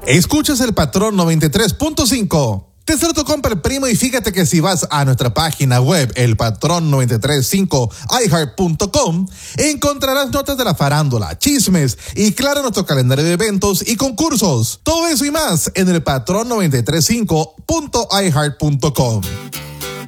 Escuchas el Patrón 93.5. Te saludo, compa el primo, y fíjate que si vas a nuestra página web, elpatrón935iheart.com, encontrarás notas de la farándula, chismes y claro, nuestro calendario de eventos y concursos. Todo eso y más en elpatrón935.iheart.com.